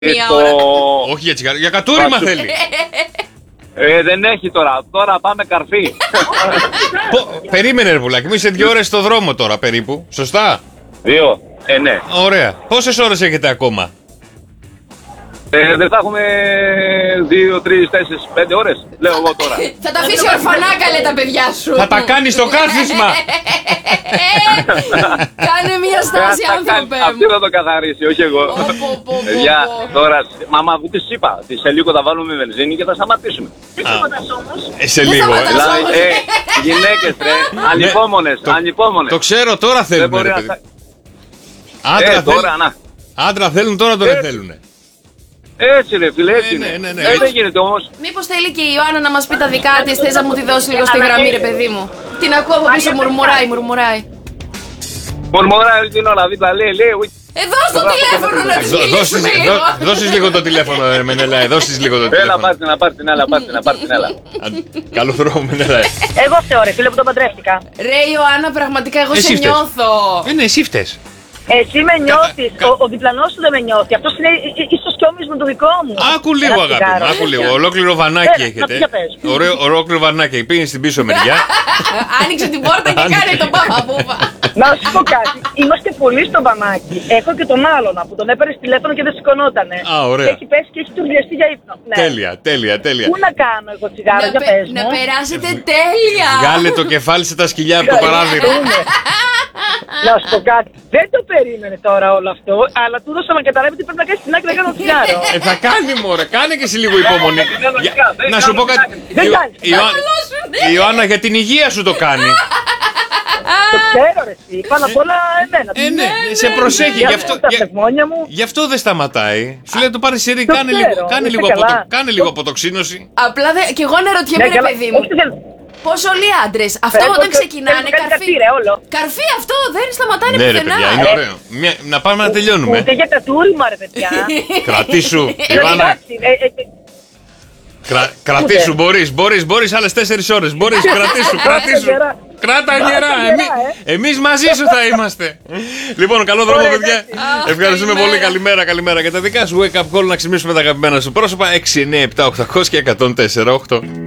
Μία ώρα. Όχι για τσιγάρο, για κατούριμα θέλει. Δεν έχει τώρα. Τώρα πάμε καρφί. Περίμενε ρε πουλάκι μου, είσαι 2 ώρες στο δρόμο τώρα περίπου. Σωστά. 2. Ναι. Ωραία. Πόσες ώρες έχετε ακόμα? Δεν θα έχουμε 2, 3, 4, 5 ώρες. Λέω εγώ τώρα. Θα τα αφήσει ορφανάκα, λέει τα παιδιά σου. Θα τα κάνει στο κάθισμα. Κάνε μια στάση, άνθρωπε μου. Αυτή θα το καθαρίσει, όχι εγώ. Παιδιά, τώρα, μάμα, που της είπα ότι σε λίγο θα βάλουμε βενζίνη και θα σταματήσουμε. Σε λίγο. Γυναίκες, ρε, ανυπόμονες. Το ξέρω, τώρα θέλουν ρε παιδί. Άντρα θέλουν, τώρα το δεν θέλουν. Έτσι ρε φίλε, έτσι είναι. Δεν γίνεται όμως. Μήπως θέλει και η Ιωάννα να μας πει τα δικά της? Θες να μου τη δώσει λίγο στη γραμμή ρε παιδί μου? Την ακούω από πίσω, μουρμουράει. Μουρμουράει την ώρα δίπλα, λέει. Δώσ' το τηλέφωνο να της μιλήσουμε λίγο. Δώσεις λίγο το τηλέφωνο Μενέλα, δώσεις λίγο το τηλέφωνο. Έλα πάρ' την άλλα. Καλό δρόμο Μενέλα. Εγώ φταίω ρε φίλε που τον παντρεύτηκα. Ρε Ιωάννα, πραγματικά εγώ σε νιώθω. Ναι, εσύ φταίς. Εσύ με νιώθεις, ο διπλανός σου δεν με νιώθει. Αυτός είναι ίσως κι όμοιος με το δικό μου. Άκου λίγο αγάπη μου, άκου λίγο. Ολόκληρο βανάκι έχετε. Ολόκληρο βανάκι. Πήγαινε στην πίσω μεριά. Άνοιξε την πόρτα και κάνει τον παπαπούβα. Να σου πω κάτι, είμαστε πολύ στο μπαμάκι. Έχω και τον άλλον που τον έπαιρνε τηλέφωνο και δεν σηκωνότανε. Α, ωραία. Έχει πέσει και έχει τουρδιαστεί για ύπνο. Τέλεια. Πού να κάνω εγώ τσιγάρο, για πες μου. Να περάσετε τέλεια. Βγάλε το κεφάλι σε τα σκυλιά από το παράθυρο. Να σου πω κάτι. Δεν το περίμενε τώρα όλο αυτό, αλλά του δώσα να καταλάβει ότι πρέπει να κάνει την άκρη να κάνω τσιγάρο. Θα κάνει μωρέ, κάνε και εσύ λίγο υπομονή. Να σου πω κάτι. Η Ιωάννα για την υγεία σου το κάνει. Το ξέρω ρε εσύ, πάνω απ' όλα εμένα. Ναι, σε προσέχει, γι' αυτό δεν σταματάει. Σου λέει το πάρε σειρή, κάνε λίγο αποτοξίνωση. Απλά κι εγώ αναρωτιέμαι ρε παιδί μου. Πώς όλοι οι άντρες, αυτό δεν ξεκινάνε καρφί. Καρφί αυτό δεν σταματάνε πουθενά. Ναι ρε παιδιά, είναι ωραίο. Να πάμε να τελειώνουμε. Ούτε για κατούριμα ρε παιδιά. Κρατήσου, Ιωάννα. Κρατήσου, μπορείς άλλες 4 ώρες. Κρατήσου. Κράτα γερά. Εμείς μαζί σου θα είμαστε. Λοιπόν, καλό δρόμο παιδιά. Ευχαριστούμε πολύ. Καλημέρα. Για τα δικά σου wake up call να ξυπνήσουμε τα αγαπημένα σου πρόσωπα. 6, 9, 7, 800 και 104, 8.